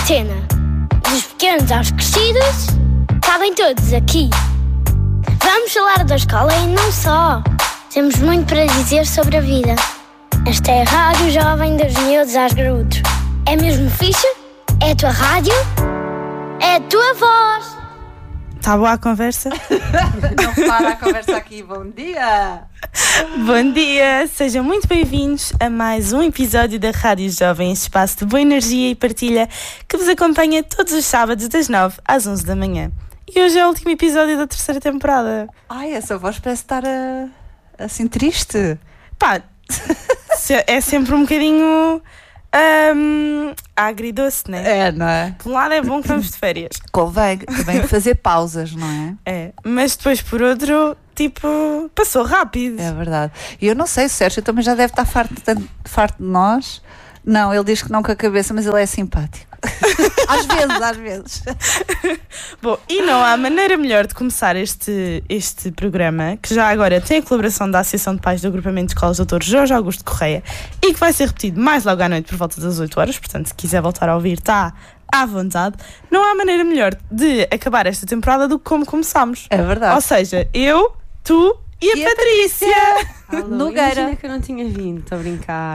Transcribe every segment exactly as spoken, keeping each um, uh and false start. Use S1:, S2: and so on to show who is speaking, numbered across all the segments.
S1: cena. Dos pequenos aos crescidos, cabem todos aqui. Vamos falar da escola e não só. Temos muito para dizer sobre a vida. Esta é a Rádio Jovem dos Miúdos aos Graúdos. É mesmo fixe? É a tua rádio? É a tua voz.
S2: Está boa a conversa?
S3: Não para a conversa aqui. Bom dia!
S2: Bom dia! Sejam muito bem-vindos a mais um episódio da Rádio Jovem, esse espaço de boa energia e partilha que vos acompanha todos os sábados das nove às onze da manhã. E hoje é o último episódio da terceira temporada.
S3: Ai, essa voz parece estar a, assim triste.
S2: Pá, é sempre um bocadinho um, agridoce, né?
S3: É, não é?
S2: Por um lado é bom que vamos de férias.
S3: Convém, convém fazer pausas, não é?
S2: É, mas depois por outro, tipo, passou rápido.
S3: É verdade. E eu não sei, o Sérgio também já deve estar farto de, farto de nós. Não, ele diz que não com a cabeça, mas ele é simpático. Às vezes, às vezes.
S2: Bom, e não há maneira melhor de começar este, este programa, que já agora tem a colaboração da Associação de Pais do Agrupamento de Escolas doutor Jorge Augusto Correia e que vai ser repetido mais logo à noite por volta das oito horas, portanto, se quiser voltar a ouvir, está à vontade. Não há maneira melhor de acabar esta temporada do que como começámos.
S3: É verdade.
S2: Ou seja, eu, tu e a
S3: e
S2: Patrícia.
S3: A Patrícia.
S4: Alô,
S3: Nogueira.
S4: imagina que eu não tinha vindo, estou a brincar.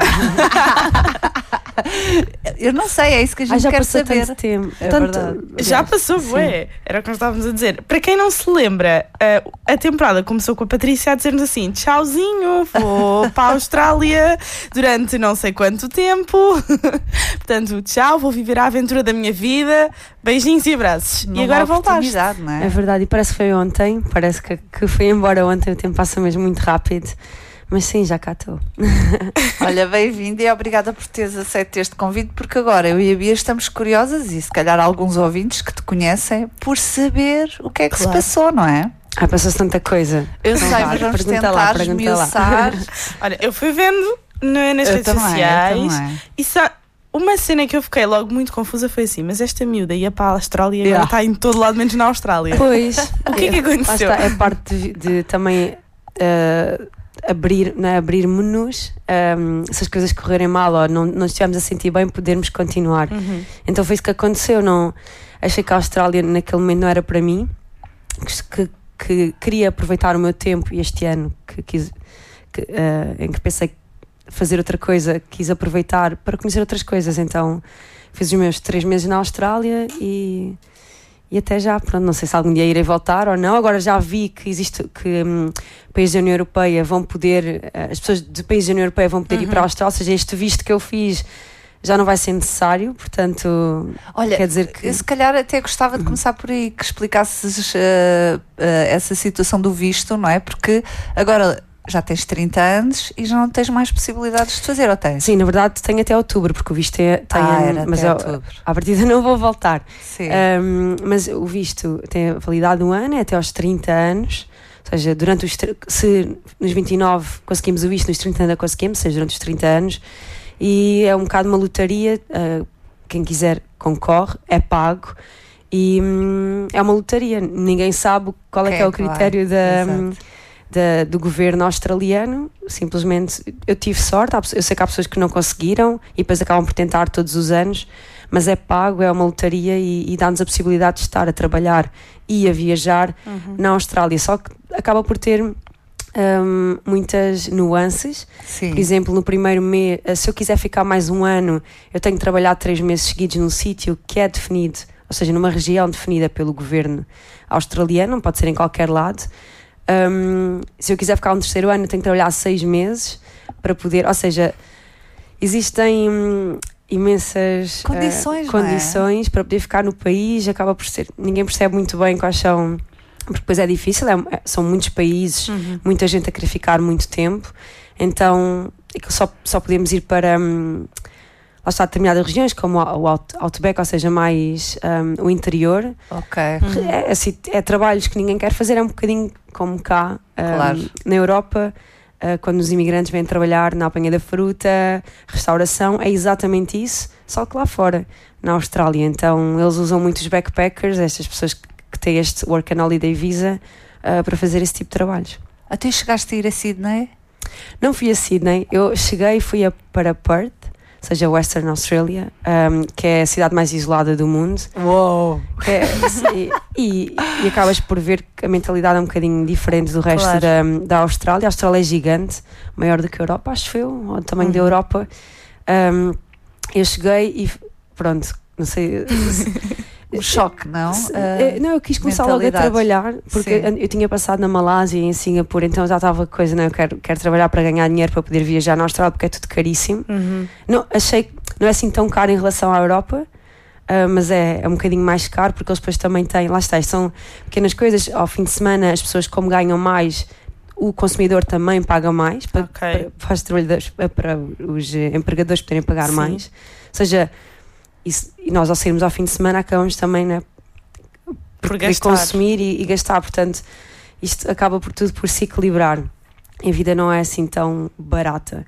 S3: Eu não sei, é isso que a gente
S4: ah, já
S3: quer
S4: passou
S3: saber.
S4: tanto tempo.
S3: É
S4: tanto,
S3: verdade.
S2: Já passou, ué. Era o que nós estávamos a dizer. Para quem não se lembra, a, a temporada começou com a Patrícia a dizer-nos assim: tchauzinho, vou para a Austrália durante não sei quanto tempo. Portanto, tchau, vou viver a aventura da minha vida. Beijinhos e abraços.
S3: Numa
S2: e agora voltaste.
S3: Não é?
S4: É verdade, e parece que foi ontem. Parece que, que foi embora ontem. O tempo passa mesmo muito rápido. Mas sim, já cá estou.
S3: Olha, bem-vinda e obrigada por teres aceito este convite, porque agora eu e a Bia estamos curiosas e se calhar alguns ouvintes que te conhecem por saber o que é que
S2: Claro.
S3: se passou, não é?
S4: Ah, passou-se tanta coisa.
S3: Eu
S4: Então
S3: sei,
S4: vá,
S3: mas vamos
S4: pergunta
S3: tentar
S4: lá, pergunta lá.
S3: esmiuçar.
S2: Olha, eu fui vendo no, nas
S3: Eu
S2: redes
S3: também, eu
S2: sociais
S3: também.
S2: e só. Uma cena que eu fiquei logo muito confusa foi assim: mas esta miúda ia para a Austrália e agora
S3: Yeah.
S2: está em todo lado menos na Austrália.
S4: Pois.
S2: O que é que aconteceu?
S4: Lá está, é parte de, de também uh, abrir, né, abrir menus, um, se as coisas correrem mal ou não, não estivermos a sentir bem, podermos continuar.
S2: Uhum.
S4: Então foi isso que aconteceu. Não, achei que a Austrália naquele momento não era para mim, que, que queria aproveitar o meu tempo e este ano que quis, que, uh, em que pensei fazer outra coisa, quis aproveitar para conhecer outras coisas. Então fiz os meus três meses na Austrália e, e até já, pronto, não sei se algum dia irei voltar ou não. Agora já vi que existe, que hum, países da União Europeia vão poder, as pessoas de países da União Europeia vão poder
S2: Uhum.
S4: ir para a Austrália, ou seja, este visto que eu fiz já não vai ser necessário, portanto,
S3: Olha,
S4: quer dizer que...
S3: eu se calhar até gostava de começar por aí, que explicasses uh, uh, essa situação do visto, não é? Porque agora já tens trinta anos e já não tens mais possibilidades de fazer, ou tens?
S4: Sim, na verdade tenho até outubro, porque o visto é, tem,
S3: Ah, era
S4: mas
S3: até
S4: eu,
S3: outubro.
S4: à partida não vou voltar.
S3: Sim.
S4: Um, mas o visto tem a validade de um ano, é até aos trinta anos, ou seja, durante os, se nos vinte e nove conseguimos o visto, nos trinta ainda conseguimos, ou seja, durante os trinta anos, e é um bocado uma lotaria, uh, quem quiser concorre, é pago, e hum, é uma lotaria, ninguém sabe qual é
S3: Quem
S4: que é
S3: é
S4: o
S3: que vai?
S4: critério da... hum,
S3: Exato.
S4: Da, do governo australiano. Simplesmente eu tive sorte, eu sei que há pessoas que não conseguiram e depois acabam por tentar todos os anos, mas é pago, é uma lotaria e, e dá-nos a possibilidade de estar a trabalhar e a viajar
S2: Uhum.
S4: na Austrália, só que acaba por ter um, muitas nuances.
S3: Sim.
S4: Por exemplo, no primeiro mês, se eu quiser ficar mais um ano, eu tenho que trabalhar três meses seguidos num sítio que é definido, ou seja, numa região definida pelo governo australiano, não pode ser em qualquer lado. Um, se eu quiser ficar um terceiro ano, eu tenho que trabalhar seis meses para poder, ou seja, existem hum, imensas
S3: Condições,
S4: uh,
S3: não é?
S4: condições para poder ficar no país. Acaba por ser, ninguém percebe muito bem quais são, porque depois é difícil, é, são muitos países,
S2: Uhum.
S4: muita gente a querer ficar muito tempo, então é que só, só podemos ir para hum, lá está, determinadas regiões como o out, Outback, ou seja, mais um, o interior.
S3: Ok.
S4: É, assim, é trabalhos que ninguém quer fazer, é um bocadinho como cá, um,
S3: Claro.
S4: na Europa, uh, quando os imigrantes vêm trabalhar na apanha da fruta, restauração, é exatamente isso, só que lá fora, na Austrália. Então eles usam muito os backpackers, estas pessoas que, que têm este Work and Holiday Visa, uh, para fazer esse tipo de trabalhos.
S3: Até chegaste a ir a Sydney?
S4: Não fui a Sydney, eu cheguei e fui a, para Perth, ou seja Western Australia, um, que é a cidade mais isolada do mundo.
S3: Uou!
S4: Que é, e, e, e acabas por ver que a mentalidade é um bocadinho diferente do resto
S2: Claro.
S4: da, da Austrália. A Austrália é gigante, maior do que a Europa, acho eu, ao tamanho da Europa. Um, eu cheguei e pronto, não sei.
S3: Um choque, não?
S4: Se-
S3: Ah,
S4: eh, não, eu quis começar logo a
S3: mentalidade.
S4: trabalhar porque
S3: Sim.
S4: eu tinha passado na Malásia e em Singapura, então já estava coisa, não, eu quero, quero trabalhar para ganhar dinheiro para poder viajar na Austrália porque é tudo caríssimo.
S2: Uhum.
S4: Não, achei que não é assim tão caro em relação à Europa, ah, mas é, é um bocadinho mais caro porque eles depois também têm, lá está, isto são pequenas coisas, ao fim de semana as pessoas como ganham mais, o consumidor também paga mais para,
S2: Ok.
S4: para, para os trabalhadores, para os eh, empregadores poderem pagar
S2: Sim.
S4: mais. Ou seja, isso, e nós ao sairmos ao fim de semana acabamos também, né,
S2: Por
S4: de
S2: gastar.
S4: consumir e, e gastar, portanto isto acaba por tudo por se equilibrar. A vida não é assim tão barata.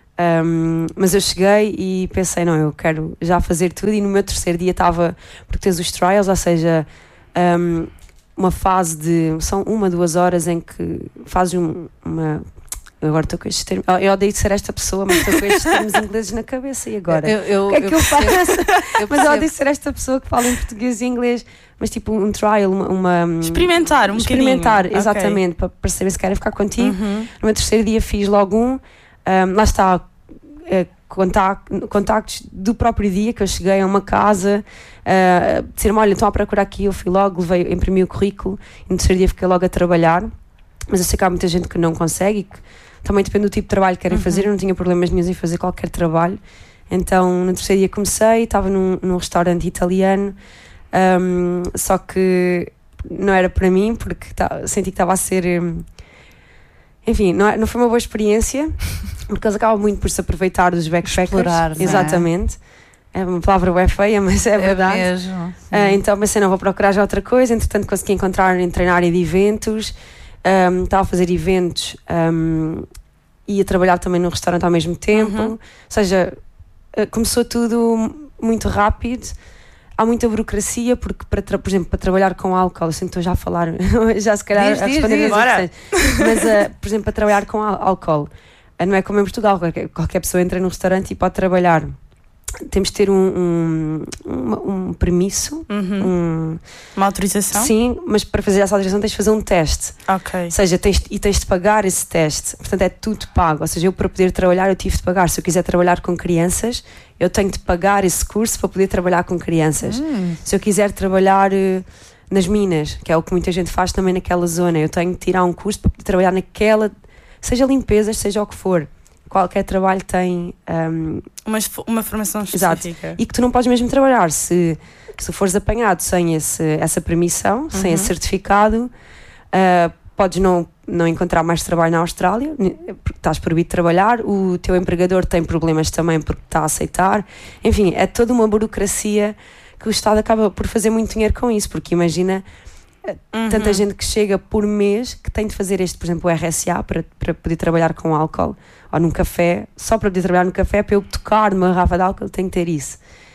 S4: Um, mas eu cheguei e pensei, não, eu quero já fazer tudo, e no meu terceiro dia estava, porque tens os trials, ou seja, um, uma fase de, são uma, duas horas em que fazes um, uma, agora estou com estes termos, eu odeio ser esta pessoa, mas estou com estes termos ingleses na cabeça, e agora?
S3: Eu, eu,
S4: O que é que eu, faço?
S3: percebo, eu
S4: Mas eu
S3: percebo.
S4: odeio ser esta pessoa que fala em português e inglês, mas tipo um trial, uma... uma
S2: Experimentar um
S4: experimentar,
S2: bocadinho.
S4: exatamente, para perceber se querem ficar contigo.
S2: Uhum.
S4: No meu terceiro dia fiz logo um, um, lá está, eh, contact, contactos do próprio dia que eu cheguei a uma casa, uh, disseram-me, olha, estão a procurar aqui, eu fui logo, levei, imprimi o currículo, e no terceiro dia fiquei logo a trabalhar, mas eu sei que há muita gente que não consegue, e que também depende do tipo de trabalho que querem
S2: Uhum.
S4: fazer. Eu não tinha problemas nenhum em fazer qualquer trabalho, então no terceiro dia comecei, estava num, num restaurante italiano, um, só que não era para mim, porque tá, senti que estava a ser... Um, enfim, não, é- não foi uma boa experiência, porque eles acabam muito por se aproveitar dos backpackers.
S3: Explorar, não é?
S4: Exatamente. É uma palavra bem feia, mas é,
S3: É
S4: verdade.
S3: mesmo.
S4: Ah, então pensei, não, vou procurar já outra coisa. Entretanto consegui encontrar em treinar de eventos, um, estava a fazer eventos, um, e a trabalhar também no restaurante ao mesmo tempo.
S2: Uhum.
S4: Ou seja, ah, começou tudo muito rápido. Há muita burocracia, porque, para tra- por exemplo, para trabalhar com álcool, eu sinto que estou já a falar, já se calhar
S3: Diz,
S4: a
S3: diz,
S4: responder
S3: diz.
S4: as
S2: Bora.
S4: questões. Mas, ah, por exemplo, para trabalhar com ál- álcool, ah, não é como em Portugal, qualquer, qualquer pessoa entra num restaurante e pode trabalhar. Temos de ter um, um, um, um permisso,
S2: Uhum.
S4: um,
S2: Uma autorização?
S4: sim, mas para fazer essa autorização tens de fazer um teste.
S2: Ok.
S4: Ou seja, tens, e tens de pagar esse teste. Portanto, é tudo pago. Ou seja, eu para poder trabalhar, eu tive de pagar. Se eu quiser trabalhar com crianças, eu tenho de pagar esse curso para poder trabalhar com crianças.
S3: Hum,
S4: Se eu quiser trabalhar eh, nas minas, que é o que muita gente faz também naquela zona, eu tenho de tirar um curso para poder trabalhar naquela, seja limpezas, seja o que for. Qualquer trabalho tem... um,
S2: Uma, uma formação
S4: Exato.
S2: específica.
S4: e que tu não podes mesmo trabalhar se, se fores apanhado sem esse, essa permissão, sem
S2: Uhum.
S4: esse certificado, ah, podes não, não encontrar mais trabalho na Austrália, ne- porque estás proibido de trabalhar, o teu empregador tem problemas também porque está a aceitar. Enfim, é toda uma burocracia que o Estado acaba por fazer muito dinheiro com isso, porque imagina
S2: Uhum.
S4: tanta gente que chega por mês que tem de fazer este, por exemplo, o R S A para, para poder trabalhar com álcool, ou num café, só para poder trabalhar no café, para eu tocar numa garrafa de álcool, tenho que ter isso.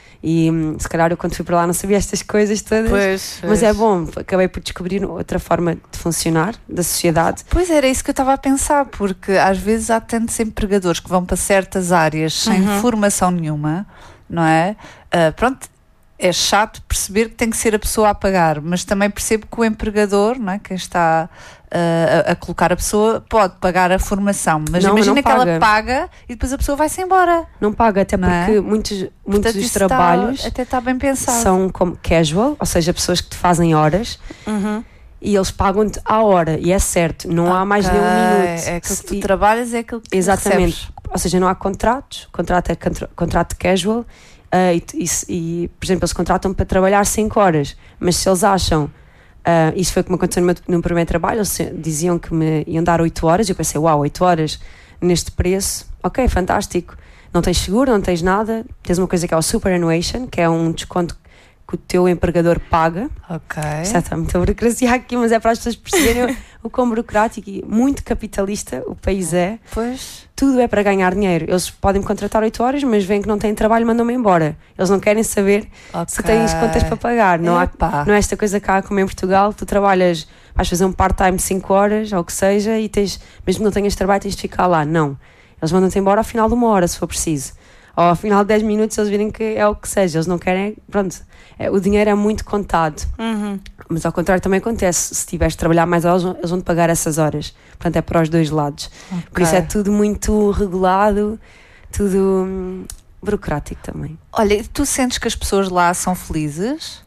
S4: E hum, se calhar eu quando fui para lá não sabia estas coisas todas,
S3: pois,
S4: mas é
S3: pois.
S4: bom, acabei por descobrir outra forma de funcionar da sociedade.
S3: Pois era isso que eu estava a pensar, porque às vezes há tantos empregadores que vão para certas áreas sem
S2: Uhum.
S3: formação nenhuma, não é? Ah, pronto, é chato perceber que tem que ser a pessoa a pagar, mas também percebo que o empregador, não é? Quem está ah, a, a colocar a pessoa, pode pagar a formação, mas
S4: Não,
S3: imagina
S4: não
S3: que ela
S4: paga.
S3: paga e depois a pessoa vai-se embora.
S4: Não paga, até
S3: Não é?
S4: porque muitos, muitos
S3: Portanto,
S4: dos
S3: isso está-
S4: trabalhos
S3: até está bem pensado.
S4: são como casual, ou seja, pessoas que te fazem horas
S2: Uhum.
S4: e eles pagam-te à hora, e é certo, não há mais nenhum
S3: Ok,
S4: minuto.
S3: É aquilo que tu
S4: E-
S3: trabalhas, é aquilo que tu
S4: Exatamente.
S3: recebes.
S4: Ou seja, não há contratos, contrato é contra- contrato casual, ah, e, e, e, por exemplo, eles contratam para trabalhar cinco horas, mas se eles acham, ah, isso foi o que me aconteceu no meu, no meu primeiro trabalho, eles diziam que me iam dar oito horas, eu pensei, uau, oito horas neste preço, ok, fantástico, não tens seguro, não tens nada, tens uma coisa que é o superannuation, que é um desconto que o teu empregador paga.
S3: Ok.
S4: Já está muita burocracia aqui, mas é para as pessoas perceberem o, o quão burocrático e muito capitalista o país é.
S3: Pois.
S4: Tudo é para ganhar dinheiro. Eles podem me contratar oito horas, mas veem que não têm trabalho e mandam-me embora. Eles não querem saber se
S3: Ok.
S4: tens contas para pagar. Não, há,
S3: Epá.
S4: não é esta coisa cá como em Portugal, tu trabalhas, vais fazer um part-time de cinco horas, ou o que seja, e tens, mesmo que não tenhas trabalho, tens de ficar lá. Não. Eles mandam-te embora ao final de uma hora, se for preciso. Ou ao final de dez minutos eles virem que é o que seja, eles não querem, pronto, é, o dinheiro é muito contado.
S2: Uhum.
S4: Mas ao contrário também acontece, se tiveres de trabalhar mais horas, eles vão te pagar essas horas. Portanto, é para os dois lados.
S3: Okay.
S4: Por isso é tudo muito regulado, tudo hum, burocrático também.
S3: Olha, e tu sentes que as pessoas lá são felizes?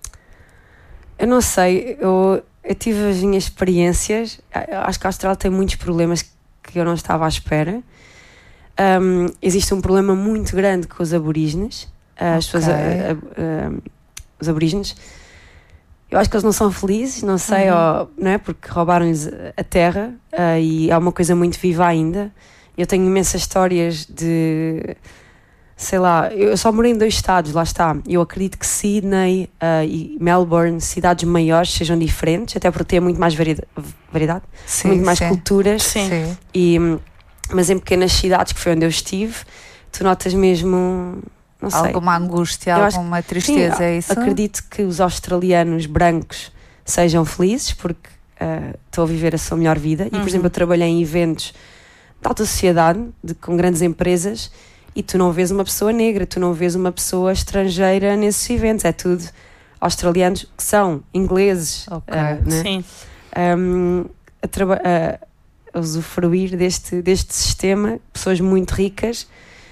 S4: Eu não sei, eu, eu tive as minhas experiências, eu acho que a Austrália tem muitos problemas que eu não estava à espera. Um, existe um problema muito grande com os aborígenes, as
S3: Okay.
S4: pessoas, a, a, a, os aborígenes. Eu acho que eles não são felizes, não sei,
S2: Uhum.
S4: ou, não é? Porque roubaram-lhes a terra uh, e é uma coisa muito viva ainda. Eu tenho imensas histórias de, sei lá, eu só morei em dois estados, lá está. Eu acredito que Sydney uh, e Melbourne, cidades maiores, sejam diferentes, até porque têm muito mais variedade, variedade
S3: Sim,
S4: muito mais
S3: sim.
S4: culturas.
S2: Sim.
S3: Sim.
S4: E, mas em pequenas cidades, que foi onde eu estive, tu notas mesmo, não sei.
S3: Alguma angústia,
S4: Eu acho
S3: alguma tristeza,
S4: Sim,
S3: é isso?
S4: acredito que os australianos brancos sejam felizes porque uh, estão a viver a sua melhor vida. E, por
S2: Uhum.
S4: exemplo, eu trabalhei em eventos de alta sociedade, de, com grandes empresas, e tu não vês uma pessoa negra, tu não vês uma pessoa estrangeira nesses eventos. É tudo australianos que são ingleses,
S3: Ok.
S4: uh, né?
S2: Sim.
S4: um, a, traba- a- a usufruir deste, deste sistema, pessoas muito ricas,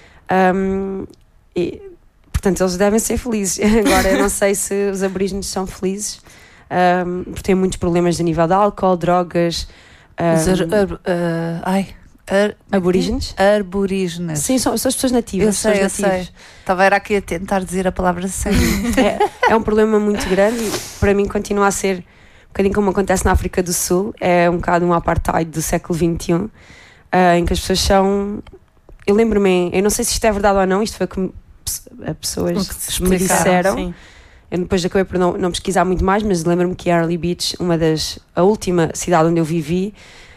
S4: um, e, portanto eles devem ser felizes. Agora eu não sei se os aborígenes são felizes, um, porque têm muitos problemas a nível de álcool, drogas.
S3: Os ar-
S4: um,
S3: ar- ah, ai, ar-
S4: aborígenes?
S3: Aborígenes.
S4: Sim, são, são as pessoas nativas.
S3: Eu sei, eu
S4: pessoas nativas.
S3: sei. Estava era aqui a tentar dizer a palavra certa.
S4: É, é um problema muito grande e para mim continua a ser um bocadinho como acontece na África do Sul. É um bocado um apartheid do século vinte e um, uh, em que as pessoas são... Eu lembro-me, eu não sei se isto é verdade ou não, isto foi o que me- a pessoas
S2: O que se
S4: me
S2: explicaram,
S4: disseram.
S2: sim.
S4: Eu depois acabei por não, não pesquisar muito mais, mas lembro-me que Early Beach, uma das, a última cidade onde eu vivi,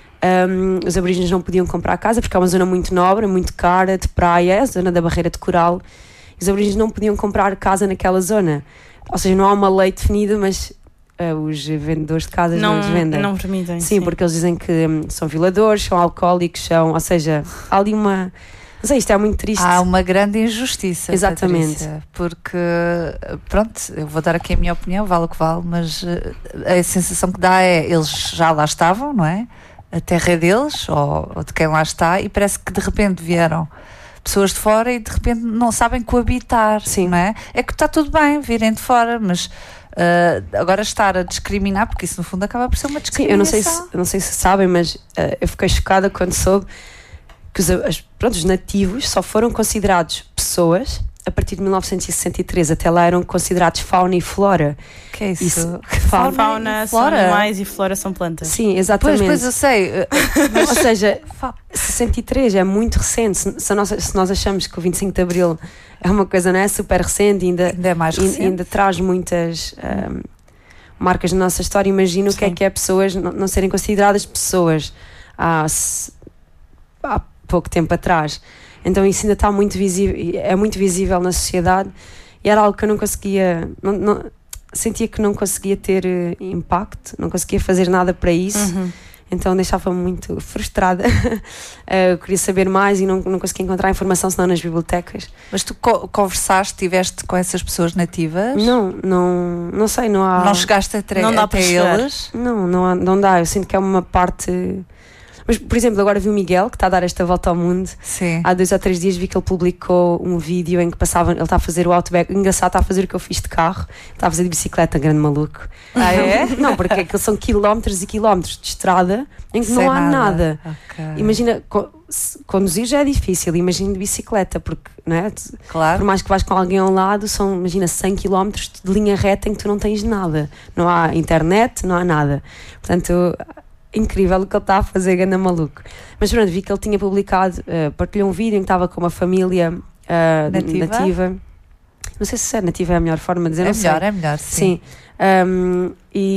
S4: um, os aborígenes não podiam comprar casa porque é uma zona muito nobre, muito cara, de praia, é a zona da barreira de coral. Os aborígenes não podiam comprar casa naquela zona. Ou seja, não há uma lei definida, mas uh, os vendedores de casas não,
S2: Não,
S4: os vendem.
S2: não permitem.
S4: Sim, porque eles dizem que hum, são violadores, são alcoólicos, são, ou seja, há ali uma... Não sei, isto é muito triste.
S3: Há uma grande injustiça.
S4: Exatamente.
S3: Patrícia, porque, pronto, eu vou dar aqui a minha opinião, vale o que vale, mas eh, a sensação que dá é eles já lá estavam, não é? A terra é deles, ou, ou de quem lá está, e parece que de repente vieram pessoas de fora e de repente não sabem coabitar.
S4: Sim.
S3: Não é? É que está tudo bem virem de fora, mas eh, agora estar a discriminar, porque isso no fundo acaba por ser uma
S4: Sim,
S3: discriminação.
S4: eu não sei se, eu não sei se sabem, mas uh, eu fiquei chocada quando soube que os, as, pronto, os nativos só foram considerados pessoas a partir de mil novecentos e sessenta e três. Até lá eram considerados fauna e flora.
S3: Que é isso?
S4: Isso.
S2: Fauna,
S3: Fauna
S2: fauna
S3: e
S2: são
S3: flora?
S2: animais e flora são plantas.
S4: Sim, exatamente.
S3: Pois, pois eu sei. eh,
S4: Ou seja, sessenta e três é muito recente. Se, se, nós, se nós achamos que o vinte e cinco de Abril é uma coisa, não é? Super recente, ainda,
S3: Ainda é mais
S4: ainda,
S3: recente.
S4: ainda traz muitas um, marcas na nossa história. Imagina o que é
S2: Sim.
S4: que é pessoas não, não serem consideradas pessoas há, se- há pouco tempo atrás. Então isso ainda está muito visível, é muito visível na sociedade e era algo que eu não conseguia, não, não- sentia que não conseguia ter eh, impacto, não conseguia fazer nada para isso.
S2: Uhum.
S4: Então deixava-me muito frustrada. Eh, eu queria saber mais e não, não conseguia encontrar informação senão nas bibliotecas.
S3: Mas tu co- conversaste, estiveste com essas pessoas nativas?
S4: Não, não, não sei, não há.
S3: Não chegaste até,
S2: Não dá
S3: até
S2: para chegar.
S3: eles?
S4: Não, não, há- não dá. Eu sinto que é uma parte. Mas, por exemplo, agora vi o Miguel, que está a dar esta volta ao mundo.
S3: Sim.
S4: Há dois ou três dias vi que ele publicou um vídeo em que passava. Ele está a fazer o Outback. Engraçado, está a fazer o que eu fiz de carro. Está a fazer de bicicleta, grande maluco.
S3: Ah, é?
S4: Não, porque aquilo são quilómetros e quilómetros de estrada em que
S3: Sem
S4: não há nada.
S3: Ok.
S4: Imagina, co- se- conduzir já é difícil, imagina de bicicleta, porque, não é? Por
S3: Claro.
S4: mais que vais com alguém ao lado, são, imagina, cem quilómetros de linha reta em que tu não tens nada. Não há internet, não há nada. Portanto, incrível o que ele está a fazer, ganda maluco. Mas pronto, vi que ele tinha publicado, uh, partilhou um vídeo em que estava com uma família uh,
S3: Nativa?
S4: nativa. Não sei se é nativa é a melhor forma de dizer,
S3: É
S4: não sei.
S3: melhor, é melhor, sim.
S4: Sim. Um,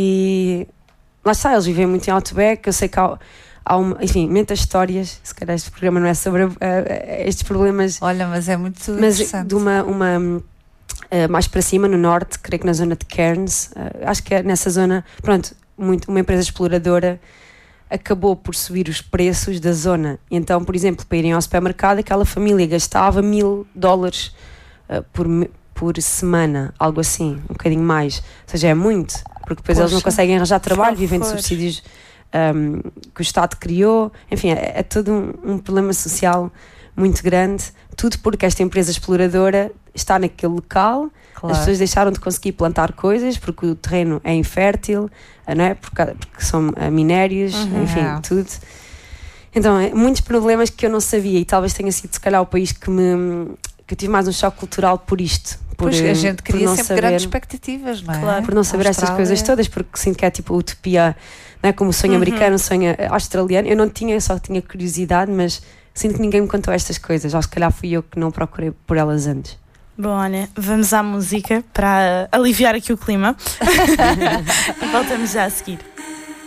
S4: e lá está, eles vivem muito em Outback. Eu sei que há, há uma, enfim, muitas histórias. Se calhar este programa não é sobre uh, uh, estes problemas,
S3: Olha, mas é muito
S4: mas
S3: interessante.
S4: de uma, uma uh, mais para cima, no norte, creio que na zona de Cairns, uh, acho que é nessa zona, pronto, muito, uma empresa exploradora acabou por subir os preços da zona. Então, por exemplo, para irem ao supermercado, aquela família gastava mil dólares uh, por, por semana, algo assim, um bocadinho mais. Ou seja, é muito, porque depois
S3: Poxa,
S4: eles não conseguem arranjar trabalho, vivem de
S3: favor.
S4: subsídios um, que o Estado criou. Enfim, é, é todo um, um problema social muito grande, tudo porque esta empresa exploradora está naquele local.
S3: Claro.
S4: As pessoas deixaram de conseguir plantar coisas porque o terreno é infértil, não é? Porque, porque são uh, minérios,
S3: Uhum.
S4: enfim,
S3: É.
S4: tudo. Então, é, muitos problemas que eu não sabia, e talvez tenha sido, se calhar, o país que me que eu tive mais um choque cultural por isto. Por,
S3: Pois, a gente
S4: por
S3: cria
S4: não
S3: sempre
S4: saber,
S3: grandes expectativas, não é?
S2: Claro.
S4: por não saber estas
S3: Austrália.
S4: coisas todas, porque sinto que é tipo a utopia, não é? Como o sonho
S2: Uhum.
S4: americano, o sonho australiano. Eu não tinha, eu só tinha curiosidade, mas sinto que ninguém me contou estas coisas. Ou se calhar fui eu que não procurei por elas antes.
S2: Bom, olha, vamos à música para aliviar aqui o clima. E voltamos já a seguir.